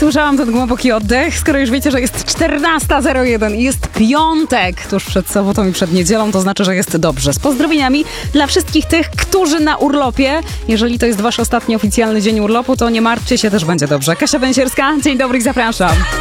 słyszałam ten głęboki oddech. Skoro już wiecie, że jest 14:01 i jest piątek tuż przed sobotą i przed niedzielą, to znaczy, że jest dobrze. Z pozdrowieniami dla wszystkich tych, którzy na urlopie. Jeżeli to jest wasz ostatni oficjalny dzień urlopu, to nie martwcie się, też będzie dobrze. Kasia Bęsierska, dzień dobry i zapraszam.